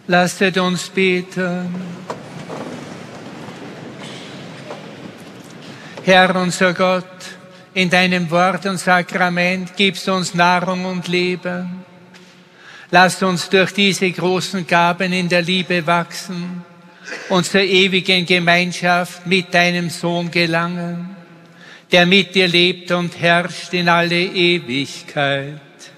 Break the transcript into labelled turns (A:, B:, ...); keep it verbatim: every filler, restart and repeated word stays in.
A: Lasset uns beten. Herr unser Gott, in deinem Wort und Sakrament gibst uns Nahrung und Leben. Lass uns durch diese großen Gaben in der Liebe wachsen und zur ewigen Gemeinschaft mit deinem Sohn gelangen, der mit dir lebt und herrscht in alle Ewigkeit.